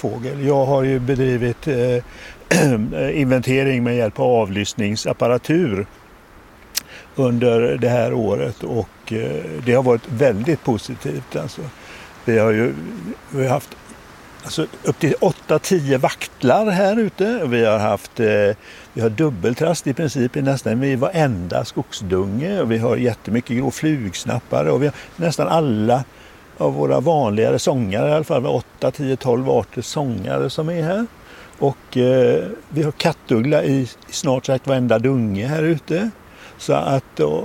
fågel. Jag har ju bedrivit inventering med hjälp av avlyssningsapparatur under det här året och det har varit väldigt positivt. Alltså. Vi har haft upp till 8-10 vaktlar här ute. Vi har dubbeltrast i princip i nästan vid varenda skogsdunge. Och vi har jättemycket grå flugsnappare och vi har nästan alla av våra vanligare sångare, i alla fall 8, 10, 12 arter sångare som är här. Och vi har kattuggla i snart sagt varenda dunge här ute. Så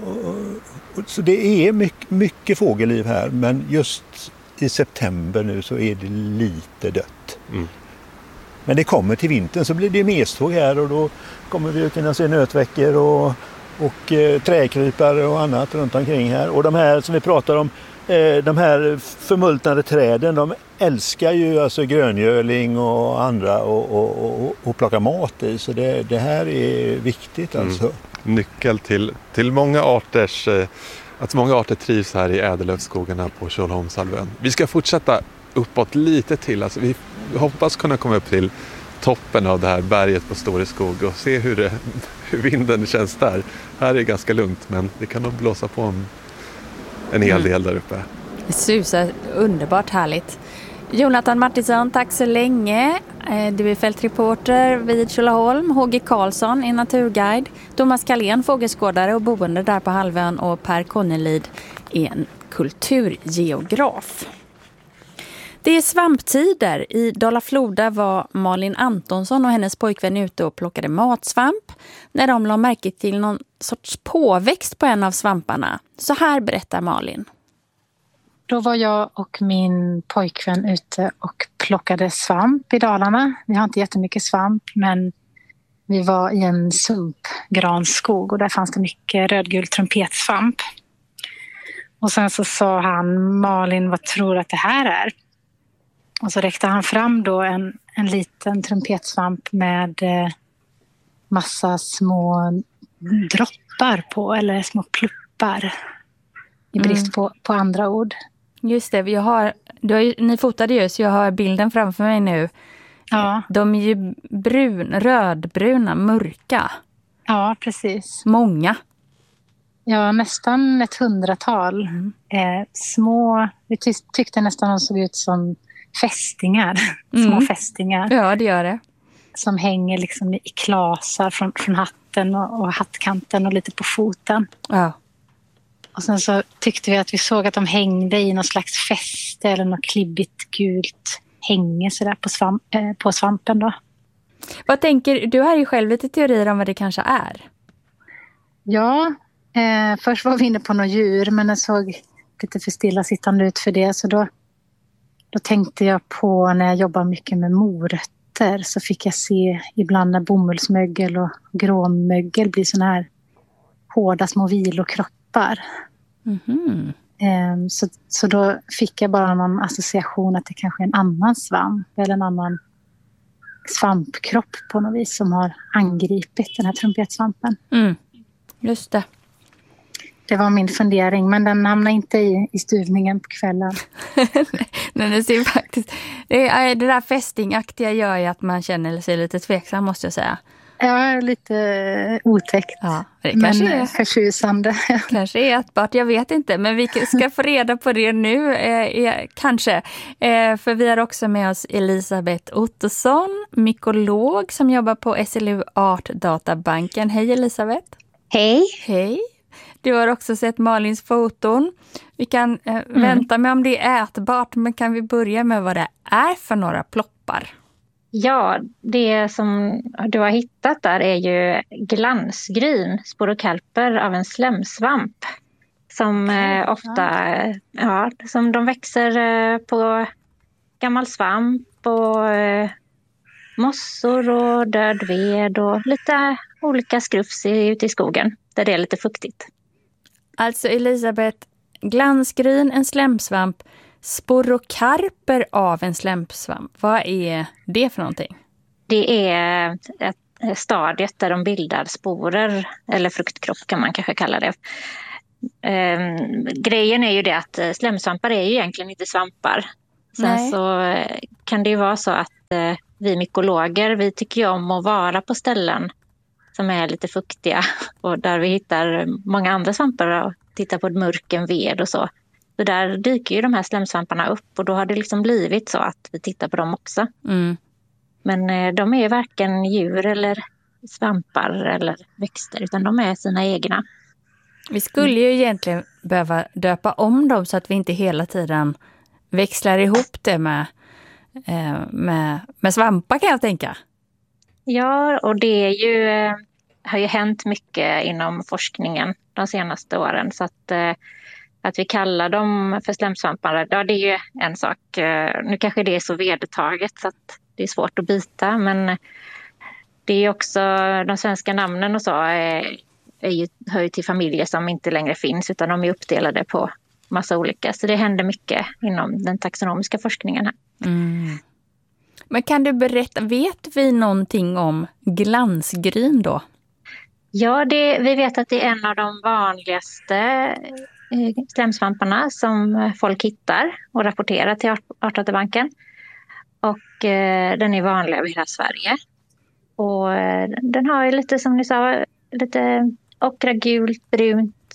det är mycket fågelliv här, men just i september nu så är det lite dött. Mm. Men det kommer till vintern så blir det meståg här och då kommer vi att kunna se nötveckor och trädkrypare och annat runt omkring här. Och de här som vi pratar om, de här förmultnade träden, de älskar ju alltså gröngöling och andra och plocka mat i. Så det här är viktigt alltså. Nyckel till många arters... Att många arter trivs här i ädellövskogarna på Tjolholmshalvön. Vi ska fortsätta uppåt lite till. Alltså vi hoppas kunna komma upp till toppen av det här berget på Storeskog och se hur vinden känns där. Här är det ganska lugnt, men det kan nog blåsa på en hel del där uppe. Det susar underbart härligt. Jonathan Martinsson, tack så länge. Du är fältreporter vid Tjolöholm. HG Karlsson är naturguide. Thomas Kalén, fågelskådare och boende där på halvön. Och Per Konnelid är en kulturgeograf. Det är svamptider. I Dala-Floda var Malin Antonsson och hennes pojkvän ute och plockade matsvamp när de la märke till någon sorts påväxt på en av svamparna. Så här berättar Malin. Då var jag och min pojkvän ute och plockade svamp i Dalarna. Vi har inte jättemycket svamp, men vi var i en sumpgranskog och där fanns det mycket rödgul trumpetsvamp. Och sen så sa han, Malin, vad tror du att det här är? Och så räckte han fram då en liten trumpetsvamp med massa små droppar på, eller små pluppar i brist på andra ord. Just det, ni fotade ju så jag har bilden framför mig nu. Ja. De är ju rödbruna, mörka. Ja, precis. Många. Ja, nästan 100-tal. Små, vi tyckte nästan de såg ut som fästingar. Små fästingar. Ja, det gör det. Som hänger liksom i klasar från hatten och hattkanten och lite på foten. Ja. Och sen så tyckte vi att vi såg att de hängde i någon slags fäste eller något klibbigt gult hänge sådär på svampen då. Vad tänker du? Har ju själv lite teorier om vad det kanske är. Ja, först var vi inne på något djur, men jag såg lite för stillasittande ut för det. Så då tänkte jag på när jag jobbar mycket med morötter så fick jag se ibland när bomullsmögel och gråmögel blir såna här hårda små vilokroppar. Mm-hmm. Så då fick jag bara någon association att det kanske är en annan svamp eller en annan svampkropp på något vis som har angripit den här trumpetsvampen. Just det. Det var min fundering, men den hamnade inte i stuvningen på kvällen. Nej, det ser faktiskt... Det där fästingaktiga gör ju att man känner sig lite tveksam, måste jag säga. Ja, lite otäckt. Ja, det men kanske är förtjusande. Kanske är ätbart, jag vet inte. Men vi ska få reda på det nu, kanske. För vi har också med oss Elisabeth Ottosson, mykolog som jobbar på SLU Artdatabanken. Hej Elisabeth. Hej. Hej. Du har också sett Malins foton. Vi kan vänta med om det är ätbart, men kan vi börja med vad det är för några ploppar? Ja, det som du har hittat där är ju glansgryn, sporokarper av en slemsvamp. Som ofta, som de växer på gammal svamp och mossor och död ved och lite olika skrufs ute i skogen där det är lite fuktigt. Alltså Elisabeth, glansgryn, en slemsvamp, sporokarper av en slemsvamp. Vad är det för någonting? Det är ett stadiet där de bildar sporer, eller fruktkropp kan man kanske kalla det. Grejen är ju det att slemsvampar är ju egentligen inte svampar. Sen så kan det ju vara så att vi mykologer, vi tycker ju om att vara på ställen som är lite fuktiga och där vi hittar många andra svampar och tittar på mörken ved och så. Så där dyker ju de här slemsvamparna upp och då har det liksom blivit så att vi tittar på dem också. Mm. Men de är varken djur eller svampar eller växter utan de är sina egna. Vi skulle ju egentligen behöva döpa om dem så att vi inte hela tiden växlar ihop det med svampar, kan jag tänka. Ja, och det är ju, har ju hänt mycket inom forskningen de senaste åren. Så att vi kallar dem för slemsvampar, ja, det är ju en sak. Nu kanske det är så vedertaget så att det är svårt att byta. Men det är också, de svenska namnen och så hör ju till familjer som inte längre finns utan de är uppdelade på massa olika. Så det händer mycket inom den taxonomiska forskningen här. Mm. Men kan du berätta, vet vi någonting om glansgryn då? Ja, vi vet att det är en av de vanligaste slemsvamparna som folk hittar och rapporterar till Artdatabanken. Och den är vanlig över hela Sverige. Och den har ju lite, som ni sa, lite ockragult, brunt,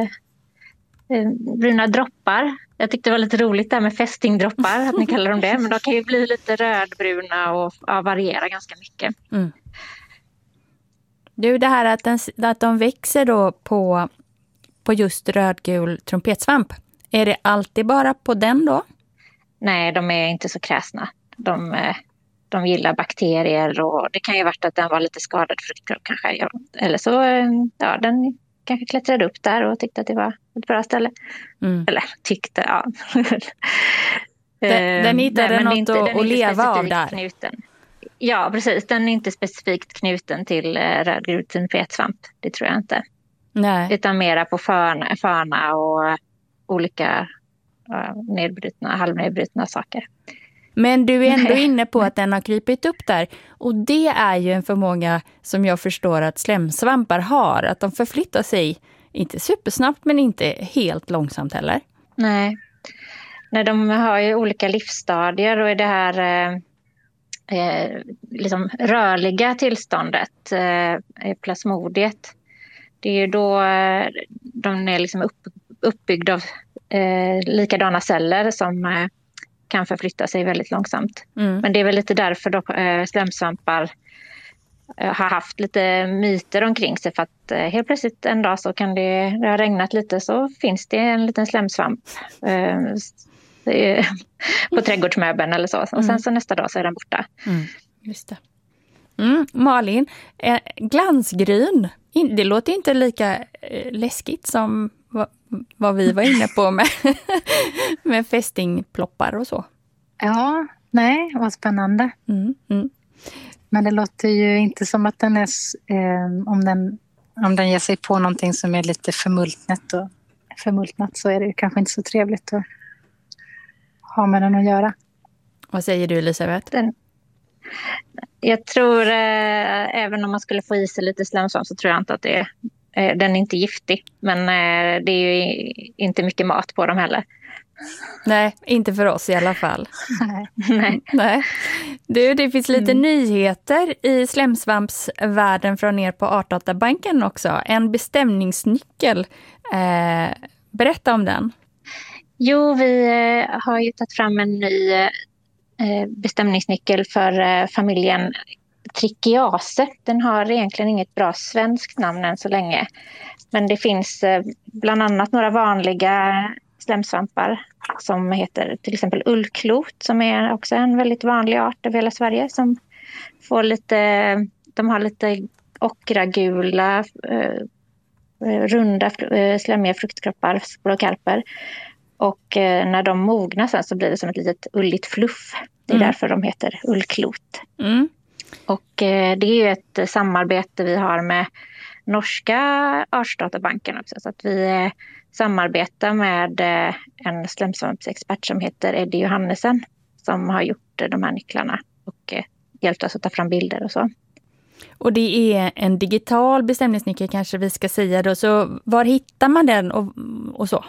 bruna droppar. Jag tyckte det var lite roligt där med fästingdroppar, att ni kallar dem det. Men de kan ju bli lite rödbruna och variera ganska mycket. Mm. Du, det här att de växer då på just rödgul trumpetsvamp. Är det alltid bara på den då? Nej, de är inte så kräsna. De gillar bakterier och det kan ju varit att den var lite skadad fruktkropp kanske. Eller så, ja, den kanske klättrade upp där och tyckte att det var ett bra ställe. Mm. Eller tyckte, ja. Den hittade något att leva av där. Knuten. Ja, precis. Den är inte specifikt knuten till rödgul trumpetsvamp. Det tror jag inte. Nej. Utan mera på förna och olika halvnedbrutna saker. Men du är ändå inne på att den har krypit upp där. Och det är ju en förmåga som jag förstår att slemsvampar har. Att de förflyttar sig, inte supersnabbt men inte helt långsamt heller. Nej, de har ju olika livsstadier och i det här liksom rörliga tillståndet, plasmodiet. Det är ju då de är liksom uppbyggda av likadana celler som kan förflytta sig väldigt långsamt. Mm. Men det är väl lite därför då slemsvampar har haft lite myter omkring sig, för att helt plötsligt en dag så kan det har regnat lite så finns det en liten slemsvamp på trädgårdsmöbeln eller så. Och sen så nästa dag så är den borta. Mm. Just det. Malin, glansgryn, det låter inte lika läskigt som vad vi var inne på med fästingploppar och så. Ja, nej, vad spännande. Men det låter ju inte som att den är, om den ger sig på någonting som är lite förmultnat så är det kanske inte så trevligt att ha med den att göra. Vad säger du, Elisabeth? Jag tror, även om man skulle få i sig lite slemsvamp så tror jag inte att den är inte giftig. Men det är ju inte mycket mat på dem heller. Nej, inte för oss i alla fall. Nej. Du, det finns lite nyheter i slemsvampsvärlden från er på Artdatabanken också. En bestämningsnyckel. Berätta om den. Jo, vi har ju tagit fram en ny bestämningsnyckel för familjen Trichiaceae. Den har egentligen inget bra svenskt namn än så länge. Men det finns bland annat några vanliga slemsvampar som heter till exempel ullklot, som är också en väldigt vanlig art över hela Sverige, som får de har lite ockragula runda slemmiga fruktkroppar, sporokarper. Och när de mognar sen så blir det som ett litet ulligt fluff. Det är därför de heter ullklot. Och det är ju ett samarbete vi har med norska Artdatabanken också. Så att vi samarbetar med en slemsvampsexpert som heter Eddie Johannesen, som har gjort de här nycklarna och hjälpt oss att ta fram bilder och så. Och det är en digital bestämningsnyckel kanske vi ska säga då. Så var hittar man den och så?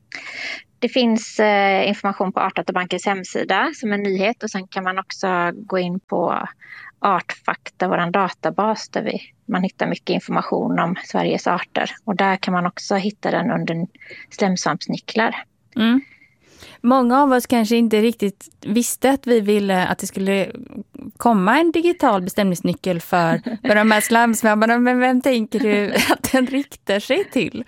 Det finns information på Artdatabankens hemsida som en nyhet, och sen kan man också gå in på Artfakta, vår databas, där man hittar mycket information om Sveriges arter. Och där kan man också hitta den under slemsvampsnycklar. Mm. Många av oss kanske inte riktigt visste att vi ville att det skulle komma en digital bestämningsnyckel för de här slemsvamparna. Men vem tänker du att den riktar sig till?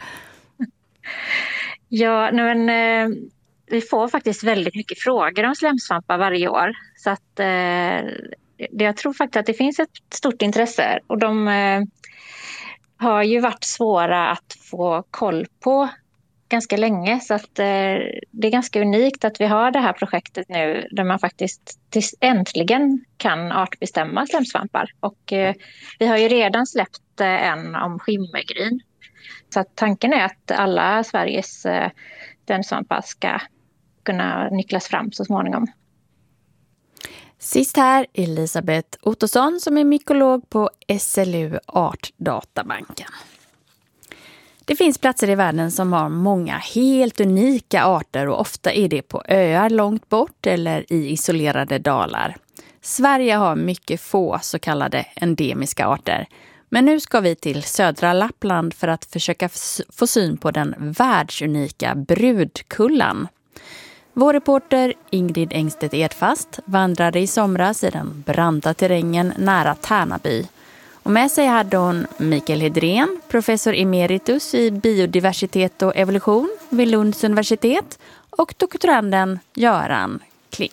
Ja, vi får faktiskt väldigt mycket frågor om slemsvampar varje år. Så att jag tror faktiskt att det finns ett stort intresse. Och de har ju varit svåra att få koll på ganska länge. Så att det är ganska unikt att vi har det här projektet nu där man faktiskt äntligen kan artbestämma slemsvampar. Och vi har ju redan släppt en om skimmergryn. Så att tanken är att alla Sveriges slemsvampar ska kunna nycklas fram så småningom. Sist här Elisabeth Ottosson som är mykolog på SLU Artdatabanken. Det finns platser i världen som har många helt unika arter och ofta är det på öar långt bort eller i isolerade dalar. Sverige har mycket få så kallade endemiska arter. Men nu ska vi till södra Lappland för att försöka få syn på den världsunika brudkullan. Vår reporter Ingrid Engstedt Edfast vandrade i somras i den branta terrängen nära Tärnaby. Och med sig hade hon Mikael Hedrén, professor emeritus i biodiversitet och evolution vid Lunds universitet, och doktoranden Göran Klink.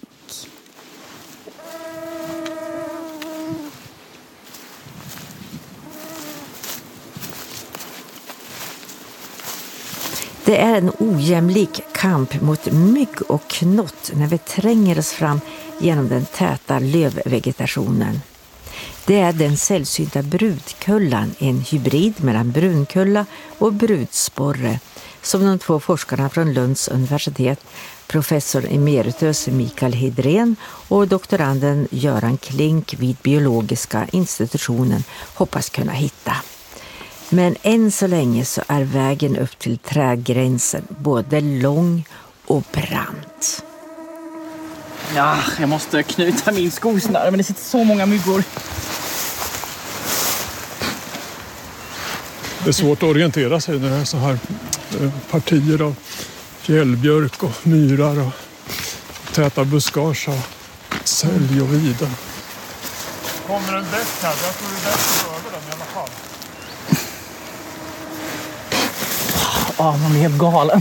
Det är en ojämlik kamp mot mygg och knott när vi tränger oss fram genom den täta lövvegetationen. Det är den sällsynta brudkullan, en hybrid mellan brunkulla och brudsporre, som de två forskarna från Lunds universitet, professor emeritus Mikael Hedrén och doktoranden Göran Klink vid biologiska institutionen, hoppas kunna hitta. Men än så länge så är vägen upp till trädgränsen både lång och brant. Ja, jag måste knyta min skosnöre, men det sitter så många myggor. Det är svårt att orientera sig när det är så här partier av fjällbjörk och myrar och täta buskage och sälj och viden. Kommer en bäst här? Jag tror det är bäst att röra den i alla fall. Man blir helt galen.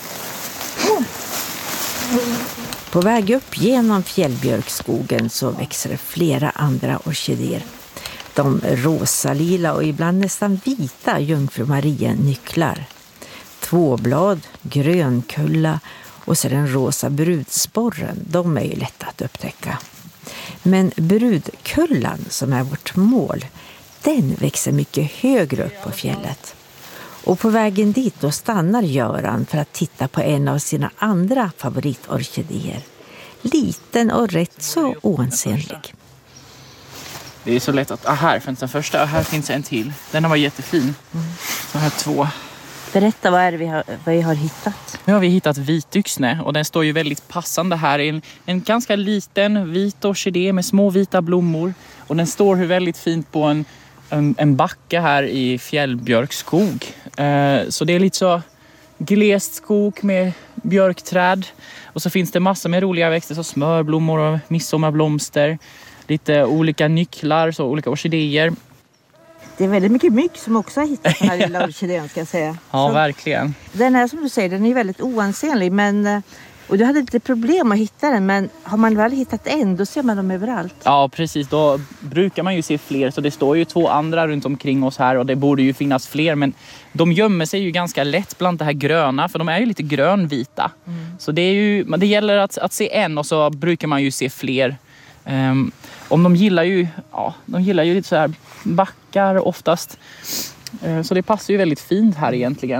På väg upp genom fjällbjörkskogen så växer det flera andra orkidéer. De rosalila och ibland nästan vita Jungfru Maria-nycklar. Tvåblad, grönkulla och så den rosa brudsporren, de är ju lätta att upptäcka. Men brudkullan som är vårt mål, den växer mycket högre upp på fjället. Och på vägen dit då stannar Göran för att titta på en av sina andra favoritorkidéer. Liten och rätt så oansenlig. Det är så lätt att, här finns den första och här finns en till. Den var jättefin. Så här 2. Berätta, vad vi har hittat? Nu har vi hittat vityxne och den står ju väldigt passande här i en ganska liten vit orkidé med små vita blommor. Och den står ju väldigt fint på en backe här i fjällbjörkskog. Så det är lite så glest skog med björkträd. Och så finns det massor med roliga växter som smörblommor och midsommarblomster. Lite olika nycklar, så olika orkidéer. Det är väldigt mycket mygg som också har hittat den här lilla orkidén, ska jag säga. Ja, så, verkligen. Den här som du säger, den är väldigt oansenlig. Och du hade lite problem att hitta den, men har man väl hittat en, då ser man dem överallt. Ja, precis. Då brukar man ju se fler. Så det står ju 2 andra runt omkring oss här och det borde ju finnas fler. Men de gömmer sig ju ganska lätt bland det här gröna, för de är ju lite grönvita. Så det gäller att se en och så brukar man ju se fler. Om de gillar ju lite så här backar oftast. Så det passar ju väldigt fint här egentligen.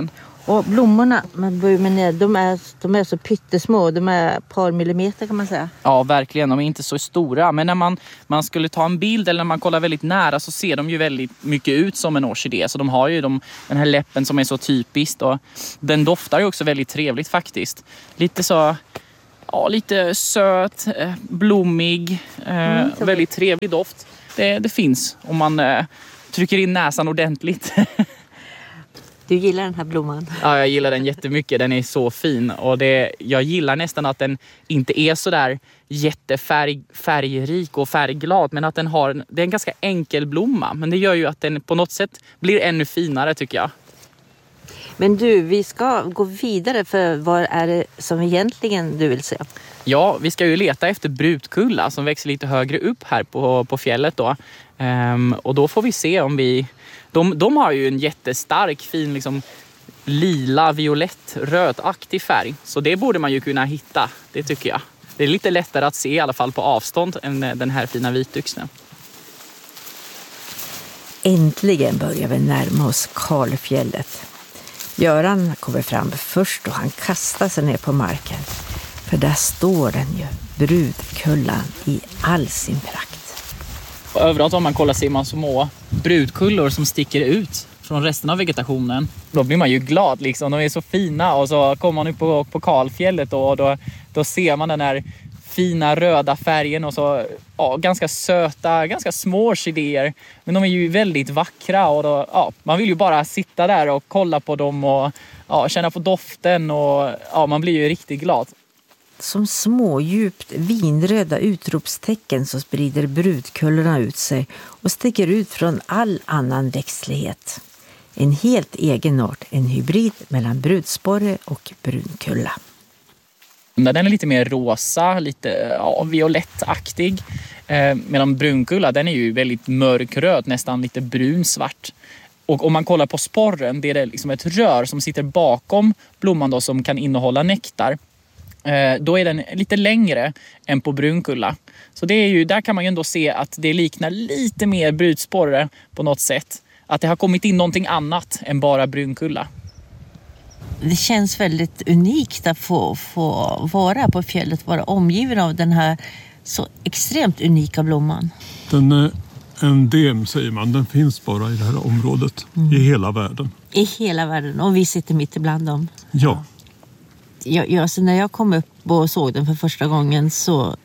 Och blommorna, de är så pyttesmå. De är ett par millimeter kan man säga. Ja, verkligen. De är inte så stora. Men när man skulle ta en bild eller när man kollar väldigt nära så ser de ju väldigt mycket ut som en orkidé. Så de har ju den här läppen som är så typiskt. Och den doftar ju också väldigt trevligt faktiskt. Lite så... Ja, lite söt, blommig, väldigt trevlig doft. Det finns om man trycker in näsan ordentligt. Du gillar den här blomman? Ja, jag gillar den jättemycket. Den är så fin. Och jag gillar nästan att den inte är så där jättefärgrik och färgglad. Men att det är en ganska enkel blomma. Men det gör ju att den på något sätt blir ännu finare tycker jag. Men du, vi ska gå vidare för vad är det som egentligen du vill se? Ja, vi ska ju leta efter brudkulla som växer lite högre upp här på fjället då. Och då får vi se om de har ju en jättestark, fin liksom lila, violett, rödaktig färg. Så det borde man ju kunna hitta, det tycker jag. Det är lite lättare att se i alla fall på avstånd än den här fina vityxnen. Äntligen börjar vi närma oss Kalfjället. Göran kommer fram först och han kastar sig ner på marken. För där står den ju, brudkullan i all sin prakt. Och överallt om man kollar ser man små brudkullor som sticker ut från resten av vegetationen. Då blir man ju glad liksom, de är så fina. Och så kommer man upp på Kalfjället och då ser man den här fina röda färgen och så ganska söta, ganska små orkidéer. Men de är ju väldigt vackra och man vill ju bara sitta där och kolla på dem och känna på doften och man blir ju riktigt glad. Som små, djupt vinröda utropstecken så sprider brudkullorna ut sig och sticker ut från all annan växtlighet. En helt egen art, en hybrid mellan brudsporre och brunkulla. Den är lite mer rosa, lite violettaktig. Medan brunkulla, den är ju väldigt mörkröd, nästan lite brunsvart. Och om man kollar på sporren, det är liksom ett rör som sitter bakom blomman då, som kan innehålla nektar. Då är den lite längre än på brunkulla. Så det är ju, där kan man ju ändå se att det liknar lite mer brudsporre på något sätt. Att det har kommit in någonting annat än bara brunkulla. Det känns väldigt unikt att få vara på fjället, vara omgiven av den här så extremt unika blomman. Den är endem säger man, den finns bara i det här området, i hela världen. I hela världen, och vi sitter mitt ibland dem. Ja. Så när jag kom upp och såg den för första gången så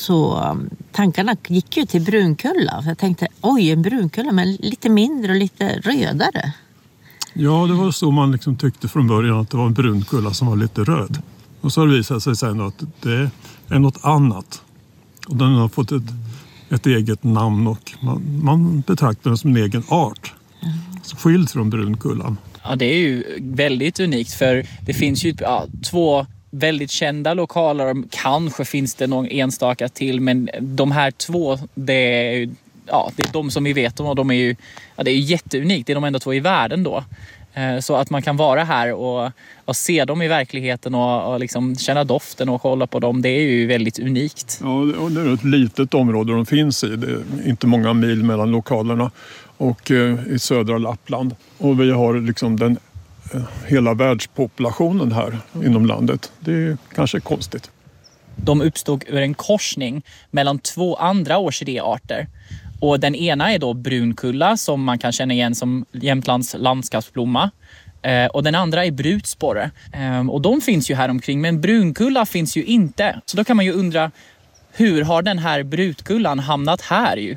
tankarna gick ju till brunkulla. Jag tänkte, en brunkulla men lite mindre och lite rödare. Ja, det var så man liksom tyckte från början, att det var en brunkulla som var lite röd. Och så har det visat sig sen att det är något annat. Och den har fått ett eget namn och man betraktar den som en egen art. Så skild från brunkullan. Ja, det är ju väldigt unikt för det finns ju två väldigt kända lokaler. Kanske finns det någon enstaka till, men de här två, det är de som vi vet om och de är ju, det är ju jätteunikt. Det är de enda två i världen då. Så att man kan vara här och se dem i verkligheten och liksom känna doften och kolla på dem, det är ju väldigt unikt. Ja, och det är ett litet område de finns i. Det är inte många mil mellan lokalerna och i södra Lappland. Och vi har liksom hela världspopulationen här inom landet. Det är kanske konstigt. De uppstod ur en korsning mellan två andra orkidéarter. Och den ena är då brunkulla som man kan känna igen som Jämtlands landskapsblomma. Och den andra är brudsporre. Och de finns ju här omkring, men brunkulla finns ju inte. Så då kan man ju undra, hur har den här brudkullan hamnat här ju?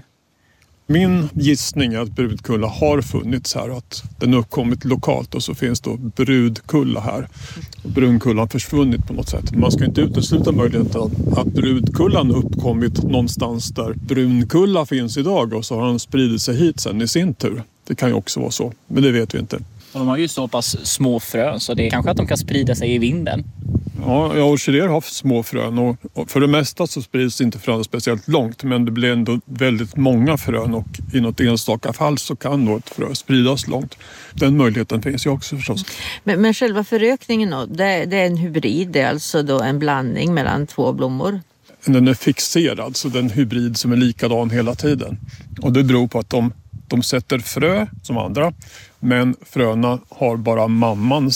Min gissning är att brudkulla har funnits här, att den har uppkommit lokalt och så finns då brudkulla här. Och brunkullan försvunnit på något sätt. Man ska inte utesluta möjligheten att brudkullan uppkommit någonstans där brunkulla finns idag och så har den spridit sig hit sen i sin tur. Det kan ju också vara så, men det vet vi inte. Och de har ju så pass små frön så det är kanske att de kan sprida sig i vinden. Ja, orkidéer har små frön och för det mesta så sprids inte frön speciellt långt, men det blir ändå väldigt många frön och i något enstaka fall så kan då ett frö spridas långt. Den möjligheten finns ju också förstås. Men själva förökningen då, det är en hybrid, det är alltså då en blandning mellan två blommor? Den är fixerad, så det är en hybrid som är likadan hela tiden. Och det beror på att de sätter frö som andra, men fröna har bara mammans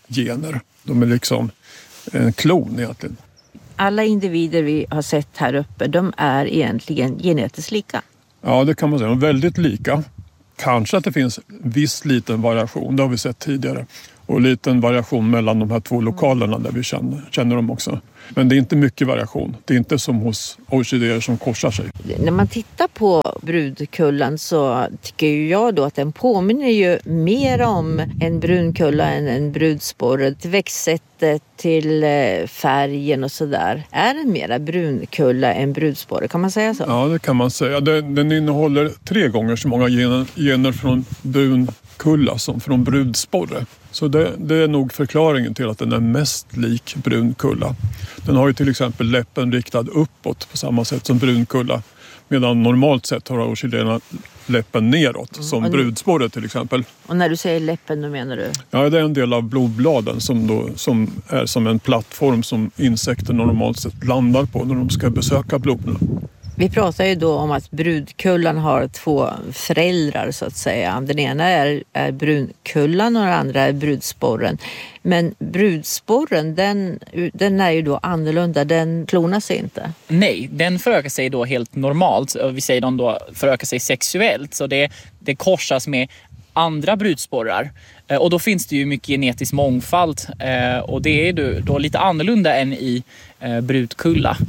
gener. De är liksom en klon egentligen. Alla individer vi har sett här uppe, de är egentligen genetiskt lika. Ja, det kan man säga. De är väldigt lika. Kanske att det finns viss liten variation, det har vi sett tidigare. Och liten variation mellan de här två lokalerna där vi känner dem också. Men det är inte mycket variation. Det är inte som hos orkidéer som korsar sig. När man tittar på brudkullan så tycker jag då att den påminner ju mer om en brunkulla än en brudsporre. Till växtsättet, till färgen och sådär. Är den mera brunkulla än brudsporre? Kan man säga så? Ja, det kan man säga. Den innehåller 3 gånger så många gener från brunkulla som från brudsporre. Så det är nog förklaringen till att den är mest lik brunkulla. Den har ju till exempel läppen riktad uppåt på samma sätt som brunkulla. Medan normalt sett har orkidéerna läppen neråt, som brudsporre till exempel. Och när du säger läppen, då menar du? Ja, det är en del av blodbladen som är som en plattform som insekter normalt sett landar på när de ska besöka bloden. Vi pratar ju då om att brudkullan har 2 föräldrar så att säga. Den ena är brunkullan och den andra är brudsporren. Men brudsporren, den är ju då annorlunda, den klonar sig inte. Nej, den förökar sig då helt normalt. Vi säger de då förökar sig sexuellt, så det korsas med andra brudsporrar. Och då finns det ju mycket genetisk mångfald och det är då lite annorlunda än i brudkulla.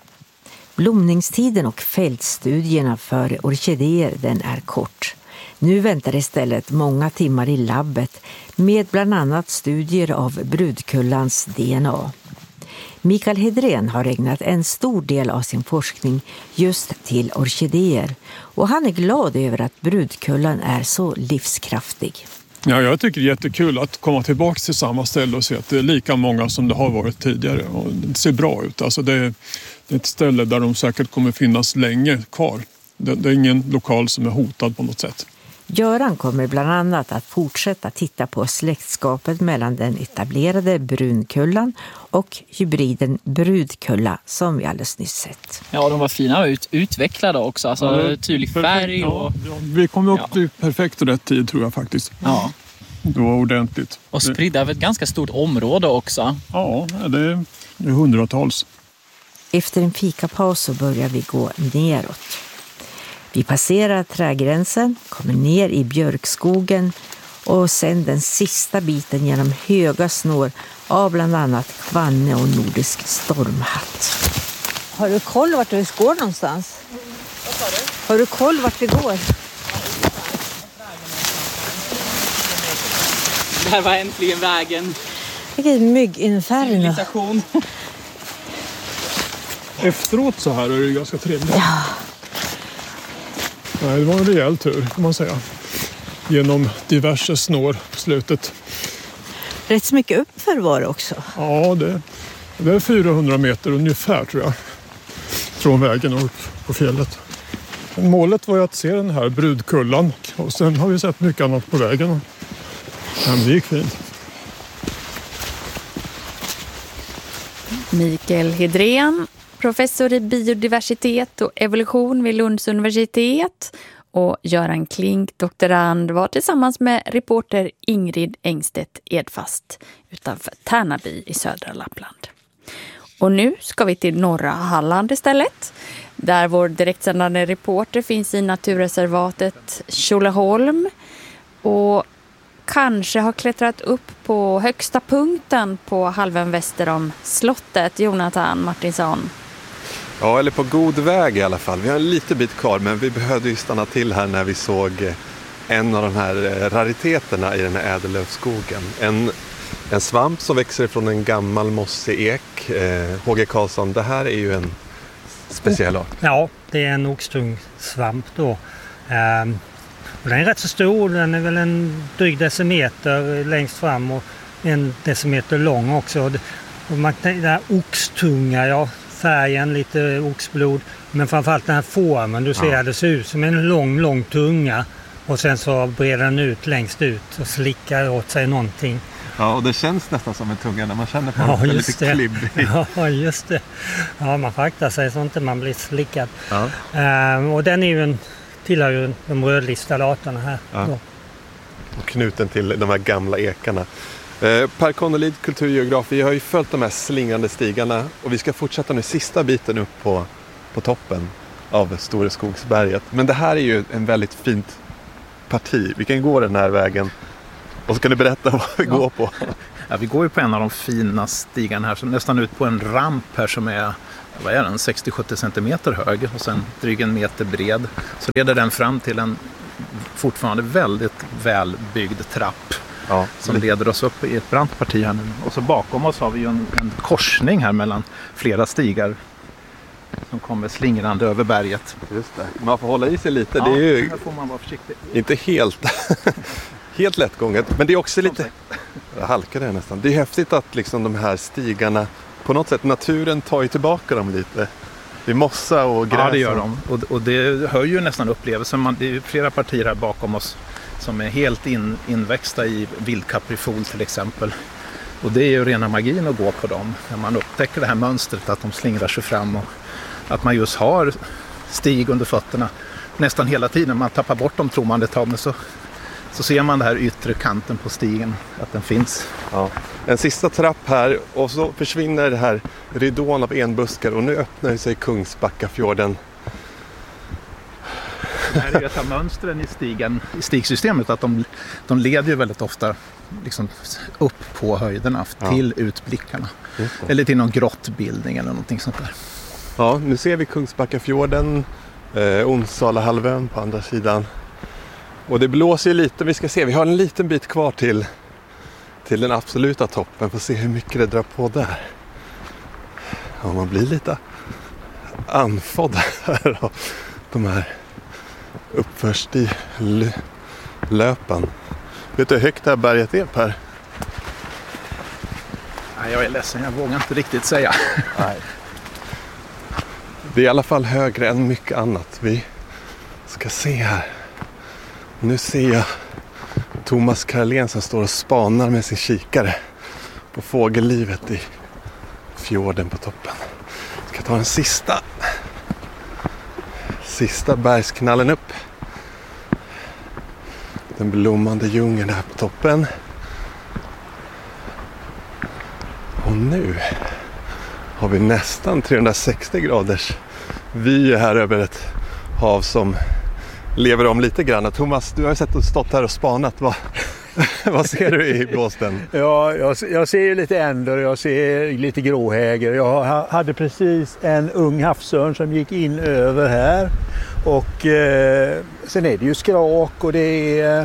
Blomningstiden och fältstudierna för orkidéer, den är kort. Nu väntar istället många timmar i labbet med bland annat studier av brudkullans DNA. Mikael Hedrén har ägnat en stor del av sin forskning just till orkidéer och han är glad över att brudkullan är så livskraftig. Ja, jag tycker det är jättekul att komma tillbaka till samma ställe och se att det är lika många som det har varit tidigare. Och det ser bra ut. Alltså det är ett ställe där de säkert kommer finnas länge kvar. Det är ingen lokal som är hotad på något sätt. Göran kommer bland annat att fortsätta titta på släktskapet mellan den etablerade brunkullan och hybriden brudkulla som vi alldeles nyss sett. Ja, de var fina och utvecklade också. Alltså tydlig färg. Och... Ja, vi kom upp till perfekt rätt tid tror jag faktiskt. Ja. Det var ordentligt. Och spridda över ett ganska stort område också. Ja, det är hundratals. Efter en fikapaus så börjar vi gå neråt. Vi passerar trädgränsen, kommer ner i björkskogen och sen den sista biten genom höga snår av bland annat kvanne och nordisk stormhatt. Har du koll vart vi går någonstans? Vad sa du? Har du koll vart vi går? Det här var äntligen vägen. Vilket mygginferno. Efteråt så här är det ganska trevligt. Ja. Nej, det var en rejäl tur kan man säga. Genom diverse snår på slutet. Rätt så mycket uppför var det också. Ja, det är 400 meter ungefär tror jag. Från vägen och upp på fjället. Målet var ju att se den här brudkullan. Och sen har vi sett mycket annat på vägen. Men det gick fint. Mikael Hedrén, professor i biodiversitet och evolution vid Lunds universitet, och Göran Klink, doktorand, var tillsammans med reporter Ingrid Engstedt Edfast utanför Tärnaby i södra Lappland. Och nu ska vi till norra Halland istället, där vår direktsändande reporter finns i naturreservatet Tjolöholm och kanske har klättrat upp på högsta punkten på halvön väster om slottet. Jonathan Martinsson. Ja, eller på god väg i alla fall. Vi har en liten bit kvar, men vi behövde ju stanna till här när vi såg en av de här rariteterna i den här ädellövskogen. En svamp som växer från en gammal mossig ek. H.G. Karlsson, det här är ju en speciell art. Ja, det är en oxtungsvamp då. Och den är rätt så stor, den är väl en dryg decimeter längst fram och 1 decimeter lång också. Och man tänker oxtunga, ja, färgen lite oxblod, men framförallt den här formen, du ser det ser ut som en lång tunga och sen så breder den ut längst ut och slickar åt sig någonting. Ja, och det känns nästan som en tunga när man känner på den, lite klibbig. Ja, just det. Ja, man får akta sig så inte man blir slickad. Ja. Och den är ju tillhör ju de rödlistade arterna här. Ja. Och knuten till de här gamla ekarna. Per Connolid, kulturgeograf, vi har ju följt de här slingrande stigarna och vi ska fortsätta nu sista biten upp på toppen av Storeskogsberget. Men det här är ju en väldigt fint parti. Vi kan gå den här vägen och så kan du berätta vad vi går på. Ja, vi går ju på en av de fina stigarna här, som nästan ut på en ramp här som är, vad är den, 60-70 centimeter hög och sen drygt en meter bred. Så leder den fram till en fortfarande väldigt välbyggd trapp som leder oss upp i ett brant parti här nu. Och så bakom oss har vi ju en korsning här mellan flera stigar som kommer slingrande över berget. Just det. Man får hålla i sig lite. Det är ju här får man vara försiktig. Inte helt lättgånget, men det är också lite halkar det nästan. Det är häftigt att liksom de här stigarna på något sätt, naturen tar ju tillbaka dem lite. Det är mossa och gräs. Ja, det gör de. Och det hör ju nästan upplevelsen. Det är ju flera partier här bakom oss som är helt inväxta i vildkaprifol till exempel. Och det är ju rena magin att gå på dem. När man upptäcker det här mönstret att de slingrar sig fram och att man just har stig under fötterna nästan hela tiden. Man tappar bort dem, tror man det tar, men så ser man det här yttre kanten på stigen, att den finns. Ja. En sista trapp här och så försvinner det här ridån av enbuskar och nu öppnar sig Kungsbackafjorden. Det här är ett av mönstren i stigsystemet, att de leder ju väldigt ofta liksom upp på höjderna till utblickarna. Eller till någon grottbildning eller någonting sånt där. Ja, nu ser vi Kungsbackafjorden, Onsalahalvön på andra sidan. Och det blåser ju lite, vi ska se, vi har en liten bit kvar till den absoluta toppen. Får se hur mycket det drar på där. Ja, man blir lite andfådd här av de här uppförstilöpen. Vet du hur högt det här berget är, Per? Nej, jag är ledsen, jag vågar inte riktigt säga. Nej. Det är i alla fall högre än mycket annat. Vi ska se här. Nu ser jag Thomas Karlén som står och spanar med sin kikare på fågellivet i fjorden på toppen. Jag ska ta den sista bergsknallen upp. Den blommande djungeln här på toppen. Och nu har vi nästan 360 graders vy här över ett hav som lever om lite grann. Thomas, du har ju sett och stått här och spanat. Vad ser du i blåsten? Ja, jag ser ju lite änder, jag ser lite gråhäger. Jag hade precis en ung havsörn som gick in över här. Och sen är det ju skrak och det är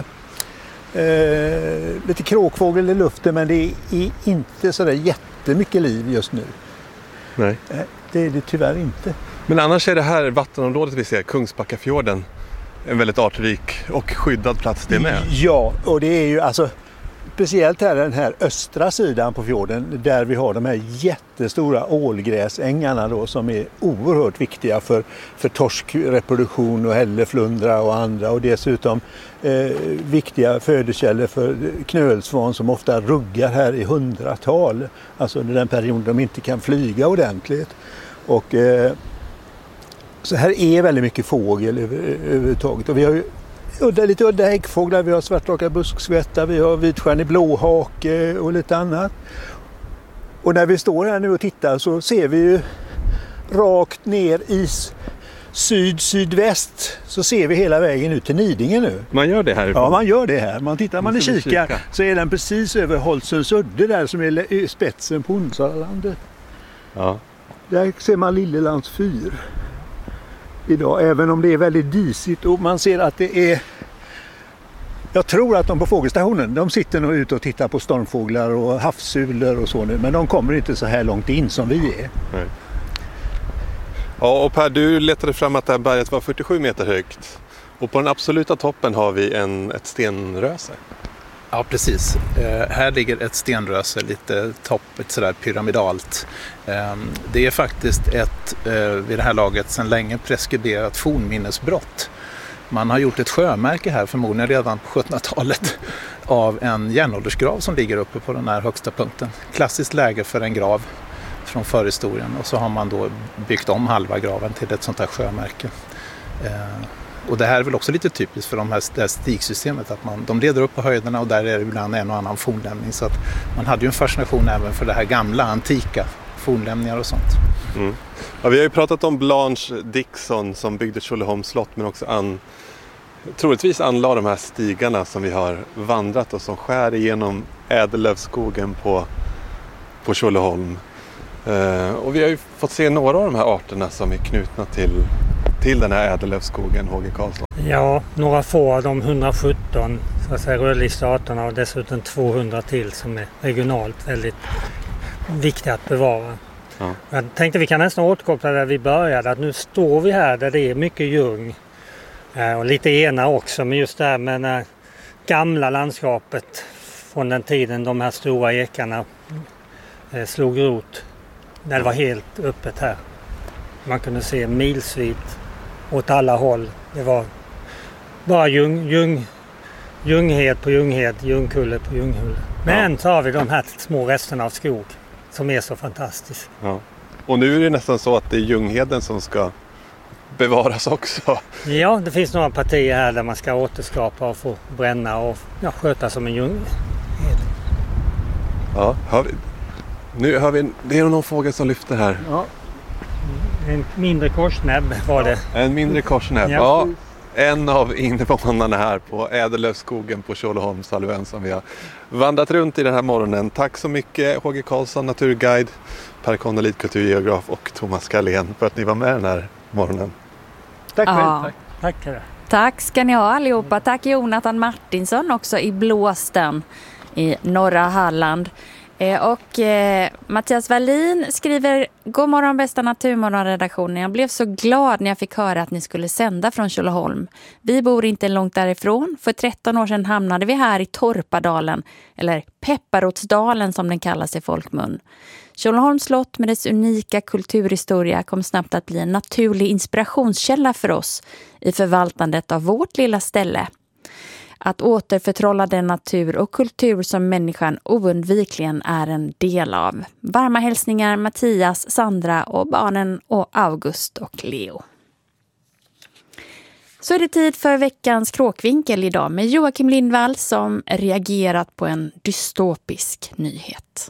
lite kråkfågel i luften, men det är inte så där jättemycket liv just nu. Nej. Det är det tyvärr inte. Men annars är det här vattenområdet vi ser, Kungsbackafjorden, en väldigt artrik och skyddad plats det med. Ja, och det är ju alltså speciellt här den här östra sidan på fjorden där vi har de här jättestora ålgräsängarna då, som är oerhört viktiga för torskreproduktion och hälleflundra och andra, och dessutom viktiga födokällor för knölsvan som ofta ruggar här i hundratal, alltså under den perioden de inte kan flyga ordentligt. Och så här är väldigt mycket fågel överhuvudtaget, och vi har ju lite udda häckfåglar, vi har svartraka buskskvätta, vi har vitstjärnig blåhake och lite annat. Och när vi står här nu och tittar så ser vi ju rakt ner i sydväst så ser vi hela vägen ut till Nidingen nu. Man gör det här? Ja, man gör det här. Man kikar så är den precis över Holtsöns udde där som är spetsen på Onsalalandet. Ja. Där ser man Lillelands fyr idag, även om det är väldigt disigt och man ser att det är, jag tror att de på fågelstationen, de sitter nog ute och tittar på stormfåglar och havssulor och så nu, men de kommer inte så här långt in som vi är. Nej. Ja, och Per, du letade fram att det här berget var 47 meter högt och på den absoluta toppen har vi ett stenröse. Ja, precis. Här ligger ett stenröse, lite toppigt sådär pyramidalt. Det är faktiskt ett vid det här laget sedan länge preskriberat fornminnesbrott. Man har gjort ett sjömärke här, förmodligen redan på 1700-talet, av en järnåldersgrav som ligger uppe på den här högsta punkten. Klassiskt läge för en grav från förhistorien, och så har man då byggt om halva graven till ett sånt här sjömärke. Och det här är väl också lite typiskt för det här stigsystemet, att de leder upp på höjderna och där är det ibland en och annan fornlämning. Så att man hade ju en fascination även för det här gamla, antika fornlämningar och sånt. Mm. Ja, vi har ju pratat om Blanche Dixon som byggde Tjolöholms slott, men också troligtvis anlade de här stigarna som vi har vandrat och som skär igenom ädellövskogen på Tjolöholm. Och vi har ju fått se några av de här arterna som är knutna till den här ädellövskogen, H.G. Karlsson. Ja, några få av de 117 så att säga, rödlistade arterna och dessutom 200 till som är regionalt väldigt viktiga att bevara. Ja. Jag tänkte vi kan nästan återkoppla där vi började, att nu står vi här där det är mycket ljung och lite ena också, men just det här med det gamla landskapet från den tiden de här stora ekarna slog rot, när det var helt öppet här. Man kunde se milsvid åt alla håll. Det var bara ljunghed på ljunghed, ljungkulle på ljunghulle. Men så har vi de här små resterna av skog som är så fantastisk. Ja. Och nu är det nästan så att det är ljungheden som ska bevaras också. Ja, det finns några partier här där man ska återskapa och få bränna och sköta som en ljunghed. Ja, nu hör vi, det är någon fågel som lyfter här. Ja, en mindre korsnäbb var det. En mindre korsnäbb, ja. En av invånarna här på Ädellövskogen på Tjolöholmshalvön som vi har vandrat runt i den här morgonen. Tack så mycket H.G. Karlsson, naturguide, Per Conolid, kulturgeograf och Thomas Carlén för att ni var med den här morgonen. Tack själv. Tack. Tack ska ni ha allihopa. Tack Jonathan Martinsson också i Blåsten i norra Halland. Och Mattias Wallin skriver: God morgon bästa Naturmorgonredaktionen. Jag blev så glad när jag fick höra att ni skulle sända från Tjolöholm. Vi bor inte långt därifrån. För 13 år sedan hamnade vi här i Torpadalen, eller Pepparotsdalen som den kallas i folkmun. Tjolöholms slott med dess unika kulturhistoria kom snabbt att bli en naturlig inspirationskälla för oss i förvaltandet av vårt lilla ställe. Att återförtrolla den natur och kultur som människan oundvikligen är en del av. Varma hälsningar Mattias, Sandra och barnen och August och Leo. Så är det tid för veckans kråkvinkel idag med Joakim Lindvall som reagerat på en dystopisk nyhet.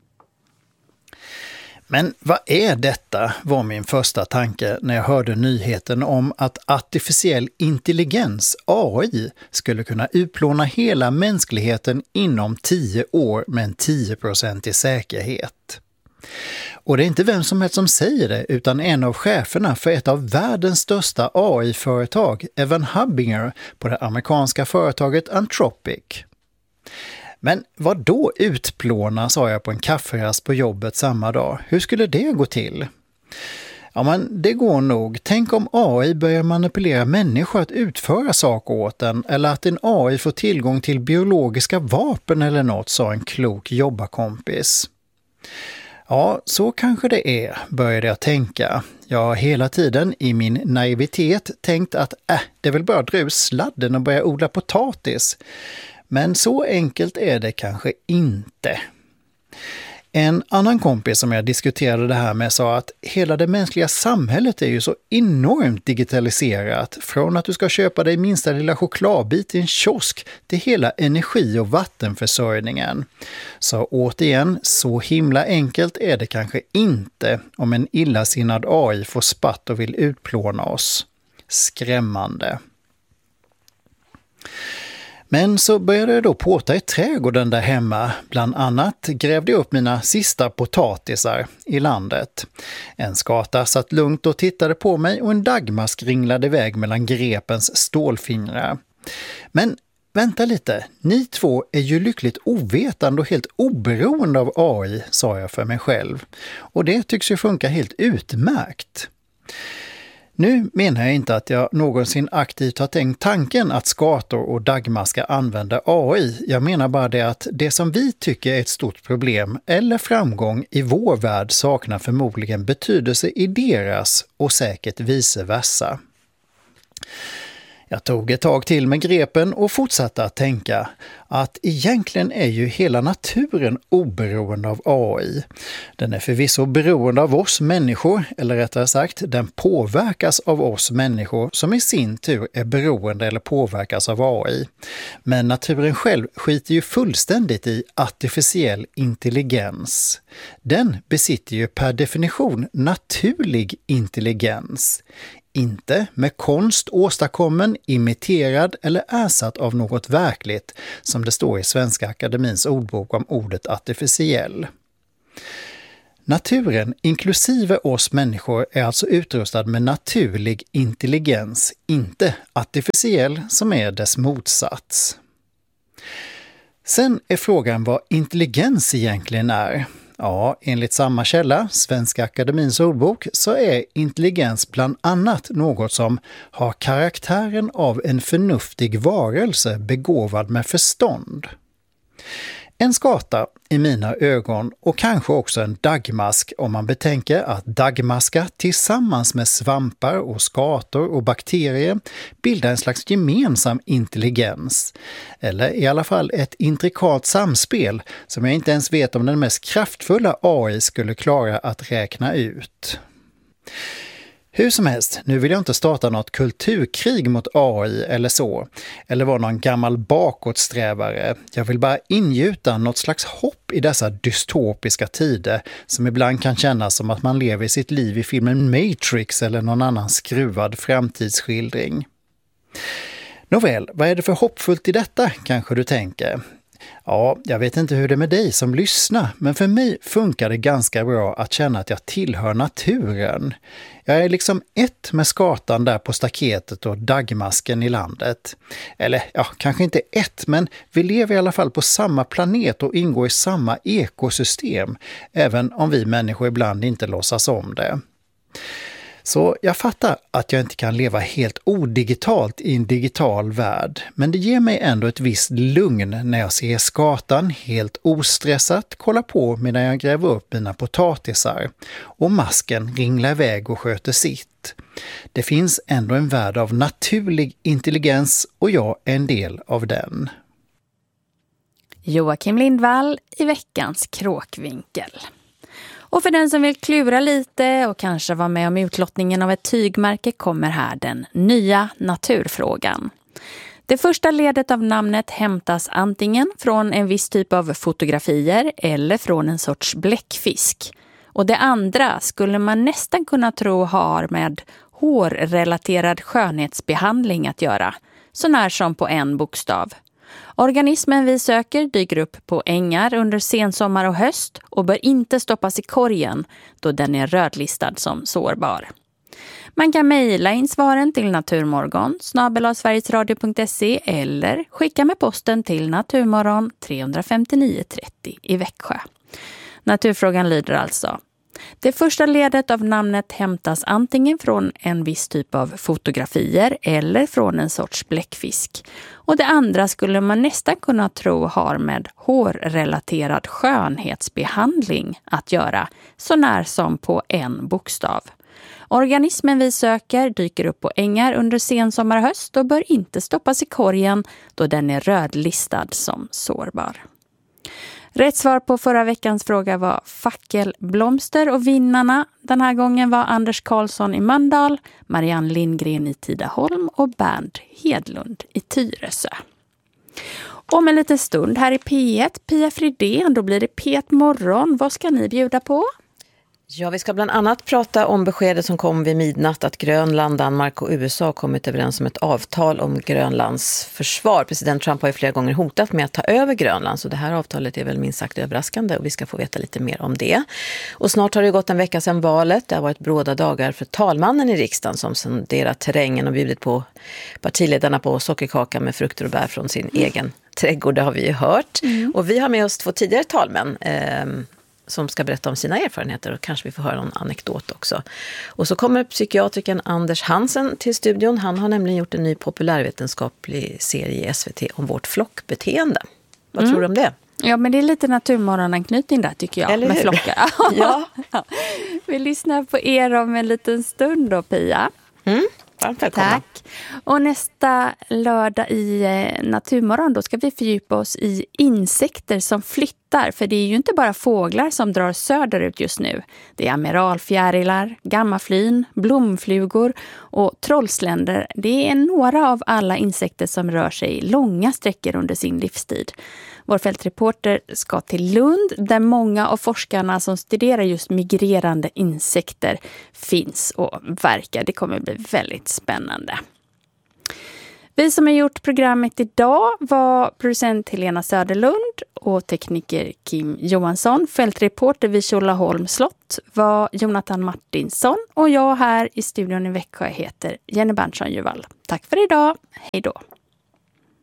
Men vad är detta, var min första tanke när jag hörde nyheten om att artificiell intelligens, AI, skulle kunna utplåna hela mänskligheten inom 10 år med en 10% säkerhet. Och det är inte vem som helst som säger det, utan en av cheferna för ett av världens största AI-företag, Evan Hubbinger, på det amerikanska företaget Anthropic. Men vad då utplåna, sa jag på en kafferast på jobbet samma dag. Hur skulle det gå till? Ja, men det går nog. Tänk om AI börjar manipulera människor att utföra saker åt den, eller att en AI får tillgång till biologiska vapen eller något, sa en klok jobbarkompis. Ja, så kanske det är, började jag tänka. Jag har hela tiden i min naivitet tänkt att det är väl bara att dra ur sladden och börja odla potatis. Men så enkelt är det kanske inte. En annan kompis som jag diskuterade det här med sa att hela det mänskliga samhället är ju så enormt digitaliserat. Från att du ska köpa dig minsta lilla chokladbit i en kiosk till hela energi- och vattenförsörjningen. Så återigen, så himla enkelt är det kanske inte om en illasinnad AI får spatt och vill utplåna oss. Skrämmande. Men så började jag då påta i trädgården där hemma. Bland annat grävde jag upp mina sista potatisar i landet. En skata satt lugnt och tittade på mig och en dagmask ringlade iväg mellan grepens stålfingrar. Men vänta lite, ni två är ju lyckligt ovetande och helt oberoende av AI, sa jag för mig själv. Och det tycks ju funka helt utmärkt. Nu menar jag inte att jag någonsin aktivt har tänkt tanken att skator och dagmaskar använder AI. Jag menar bara det att det som vi tycker är ett stort problem eller framgång i vår värld saknar förmodligen betydelse i deras och säkert vice versa. Jag tog ett tag till med grepen och fortsatte att tänka. att egentligen är ju hela naturen oberoende av AI. Den är förvisso beroende av oss människor, eller rättare sagt, den påverkas av oss människor som i sin tur är beroende eller påverkas av AI. Men naturen själv skiter ju fullständigt i artificiell intelligens. Den besitter ju per definition naturlig intelligens. Inte med konst åstadkommen, imiterad eller ersatt av något verkligt, som det står i Svenska Akademins ordbok om ordet artificiell. Naturen, inklusive oss människor, är alltså utrustad med naturlig intelligens, inte artificiell som är dess motsats. Sen är frågan vad intelligens egentligen är. Ja, enligt samma källa, Svenska Akademins ordbok, så är intelligens bland annat något som har karaktären av en förnuftig varelse begåvad med förstånd. En skata i mina ögon och kanske också en dagmask om man betänker att dagmaskar tillsammans med svampar och skator och bakterier bildar en slags gemensam intelligens. Eller i alla fall ett intrikat samspel som jag inte ens vet om den mest kraftfulla AI skulle klara att räkna ut. Hur som helst, nu vill jag inte starta något kulturkrig mot AI eller så, eller vara någon gammal bakåtsträvare. Jag vill bara ingjuta något slags hopp i dessa dystopiska tider som ibland kan kännas som att man lever sitt liv i filmen Matrix eller någon annan skruvad framtidsskildring. Nåväl, vad är det för hoppfullt i detta, kanske du tänker? Ja, jag vet inte hur det är med dig som lyssnar, men för mig funkar det ganska bra att känna att jag tillhör naturen. Jag är liksom ett med skatan där på staketet och dagmasken i landet. Eller ja, kanske inte ett, men vi lever i alla fall på samma planet och ingår i samma ekosystem, även om vi människor ibland inte låtsas om det. Så jag fattar att jag inte kan leva helt odigitalt i en digital värld, men det ger mig ändå ett visst lugn när jag ser skatan helt ostressat kolla på medan jag gräver upp mina potatisar och masken ringlar iväg och sköter sitt. Det finns ändå en värld av naturlig intelligens och jag är en del av den. Joakim Lindvall i veckans Kråkvinkel. Och för den som vill klura lite och kanske vara med om utlottningen av ett tygmärke kommer här den nya naturfrågan. Det första ledet av namnet hämtas antingen från en viss typ av fotografier eller från en sorts bläckfisk. Och det andra skulle man nästan kunna tro har med hårrelaterad skönhetsbehandling att göra, så när som på en bokstav. Organismen vi söker dyker upp på ängar under sensommar och höst och bör inte stoppas i korgen då den är rödlistad som sårbar. Man kan mejla in svaren till naturmorgon@sverigesradio.se eller skicka med posten till Naturmorgon 35930 i Växjö. Naturfrågan lyder alltså: det första ledet av namnet hämtas antingen från en viss typ av fotografier eller från en sorts bläckfisk. Och det andra skulle man nästan kunna tro har med hårrelaterad skönhetsbehandling att göra, så när som på en bokstav. Organismen vi söker dyker upp på ängar under sensommar och höst och bör inte stoppas i korgen då den är rödlistad som sårbar. Rätt svar på förra veckans fråga var fackelblomster och vinnarna den här gången var Anders Karlsson i Mölndal, Marianne Lindgren i Tidaholm och Bernd Hedlund i Tyresö. Om en liten stund här i P1, Pia Fridén, då blir det P1 morgon. Vad ska ni bjuda på? Ja, vi ska bland annat prata om beskedet som kom vid midnatt att Grönland, Danmark och USA har kommit överens om ett avtal om Grönlands försvar. President Trump har ju flera gånger hotat med att ta över Grönland, så det här avtalet är väl minst sagt överraskande och vi ska få veta lite mer om det. Och snart har det gått en vecka sedan valet. Det har varit bråda dagar för talmannen i riksdagen som sonderat terrängen och bjudit på partiledarna på sockerkaka med frukter och bär från sin egen trädgård, det har vi ju hört. Och vi har med oss 2 tidigare talmän som ska berätta om sina erfarenheter och kanske vi får höra någon anekdot också. Och så kommer psykiatrikern Anders Hansen till studion. Han har nämligen gjort en ny populärvetenskaplig serie i SVT om vårt flockbeteende. Vad tror du om det? Ja, men det är lite naturmorgonanknytning där tycker jag. Eller med hur? flockar. Ja. Vi lyssnar på er om en liten stund då, Pia. Varmt välkomna. Tack. Och nästa lördag i Naturmorgon då ska vi fördjupa oss i insekter som flyttar. För det är ju inte bara fåglar som drar söderut just nu. Det är amiralfjärilar, gammaflyn, blomflugor och trollsländer. Det är några av alla insekter som rör sig långa sträckor under sin livstid. Vår fältreporter ska till Lund där många av forskarna som studerar just migrerande insekter finns och verkar. Det kommer bli väldigt spännande. Vi som har gjort programmet idag var producent Helena Söderlund och tekniker Kim Johansson. Fältreporter vid Tjolöholms slott var Jonathan Martinsson och jag här i studion i Växjö heter Jenny Berntsson Juvall. Tack för idag. Hej då.